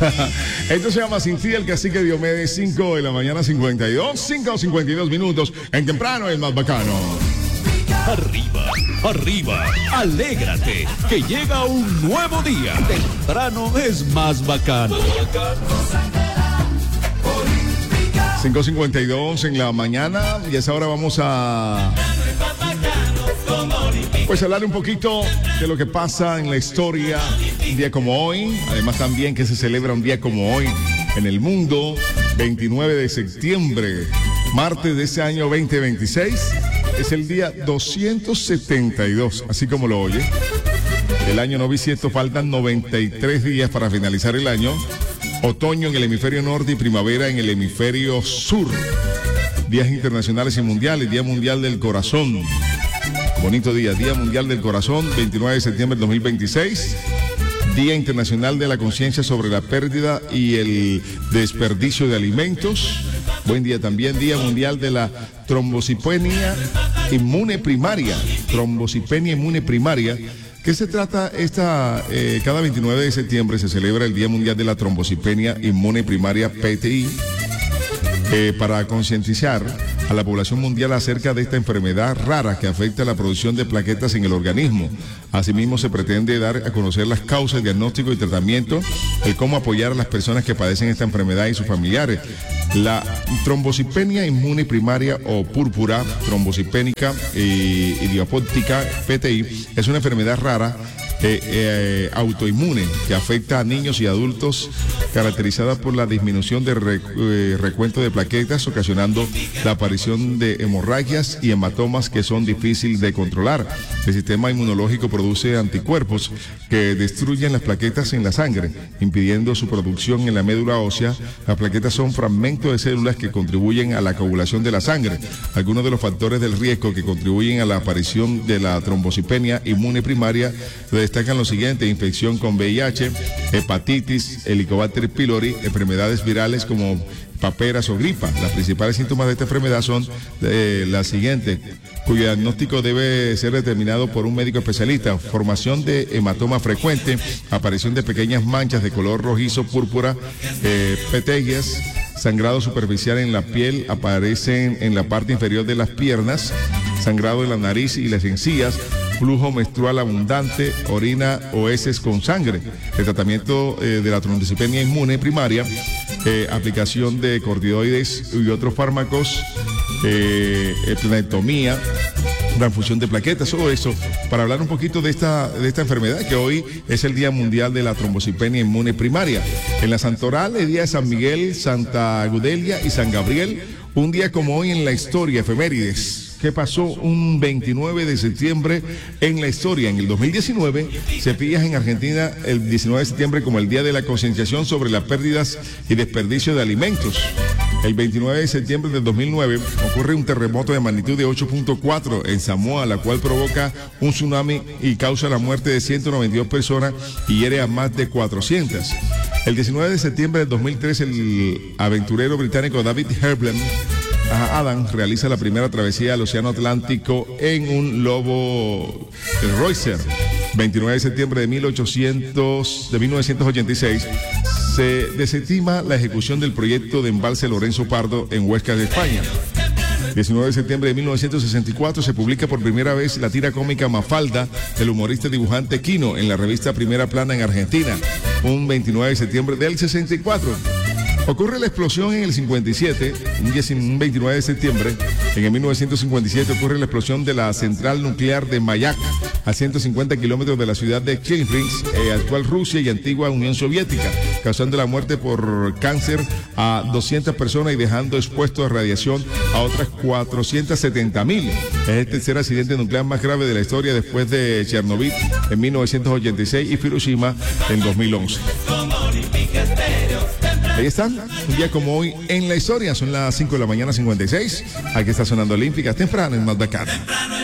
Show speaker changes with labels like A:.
A: Esto se llama Sin Ti, el cacique Diomedes, 5 de la mañana 5:52 minutos. En temprano el más bacano.
B: Arriba, arriba, alégrate, que llega un nuevo día. Temprano es más bacano.
A: 5:52 en la mañana y a esa hora vamos a hablar un poquito de lo que pasa en la historia un día como hoy, además también que se celebra un día como hoy en el mundo, 29 de septiembre, martes de este año 2026, es el día 272, así como lo oye. El año no bisiesto, faltan 93 días para finalizar el año. Otoño en el hemisferio norte y primavera en el hemisferio sur. Días internacionales y mundiales, Día Mundial del Corazón. Bonito día, Día Mundial del Corazón, 29 de septiembre del 2026. Día Internacional de la Conciencia sobre la Pérdida y el Desperdicio de Alimentos. Buen día también, Día Mundial de la Trombocitopenia Inmune Primaria. Trombocitopenia Inmune Primaria. ¿Qué se trata? Cada 29 de septiembre se celebra el Día Mundial de la Trombocitopenia Inmune Primaria, PTI, para concientizar a la población mundial acerca de esta enfermedad rara que afecta la producción de plaquetas en el organismo. Asimismo, se pretende dar a conocer las causas, diagnóstico y tratamiento, el cómo apoyar a las personas que padecen esta enfermedad y sus familiares. La trombocitopenia inmune primaria o púrpura trombocipénica idiopática, PTI, es una enfermedad rara autoinmune que afecta a niños y adultos, caracterizada por la disminución de recuento de plaquetas, ocasionando la aparición de hemorragias y hematomas que son difíciles de controlar. El sistema inmunológico produce anticuerpos que destruyen las plaquetas en la sangre, impidiendo su producción en la médula ósea. Las plaquetas son fragmentos de células que contribuyen a la coagulación de la sangre. Algunos de los factores del riesgo que contribuyen a la aparición de la trombocitopenia inmune primaria destacan lo siguiente: infección con VIH, hepatitis, Helicobacter pylori, enfermedades virales como paperas o gripa. Los principales síntomas de esta enfermedad son las siguientes, cuyo diagnóstico debe ser determinado por un médico especialista: formación de hematoma frecuente, aparición de pequeñas manchas de color rojizo púrpura, petequias, sangrado superficial en la piel, aparecen en la parte inferior de las piernas, sangrado en la nariz y las encías, flujo menstrual abundante, orina o heces con sangre. El tratamiento de la trombocitopenia inmune primaria, aplicación de corticoides y otros fármacos, planectomía, transfusión de plaquetas, todo eso, para hablar un poquito de esta enfermedad, que hoy es el Día Mundial de la Trombocitopenia Inmune Primaria. En la Santoral, el día de San Miguel, Santa Gudelia y San Gabriel, un día como hoy en la historia, efemérides. ¿Qué pasó un 29 de septiembre en la historia? En el 2019 se fija en Argentina el 19 de septiembre como el Día de la Concienciación sobre las Pérdidas y Desperdicio de Alimentos. El 29 de septiembre del 2009 ocurre un terremoto de magnitud de 8.4 en Samoa, la cual provoca un tsunami y causa la muerte de 192 personas y hiere a más de 400. El 19 de septiembre del 2003, el aventurero británico David Adam realiza la primera travesía al Océano Atlántico en un Lobo Reuser. 29 de septiembre de 1986 se desestima la ejecución del proyecto de embalse Lorenzo Pardo en Huesca de España. 19 de septiembre de 1964 se publica por primera vez la tira cómica Mafalda del humorista y dibujante Quino en la revista Primera Plana en Argentina. Un 29 de septiembre del 64. Ocurre la explosión en el 57, un 29 de septiembre, en el 1957 ocurre la explosión de la central nuclear de Mayak, a 150 kilómetros de la ciudad de Chelyabinsk, actual Rusia y antigua Unión Soviética, causando la muerte por cáncer a 200 personas y dejando expuesto a radiación a otras 470.000. Es el tercer accidente nuclear más grave de la historia después de Chernobyl en 1986 y Hiroshima en 2011. Ahí están, un día como hoy en la historia, son las 5 de la mañana 56. Aquí está sonando Olímpicas, temprano en más bacano.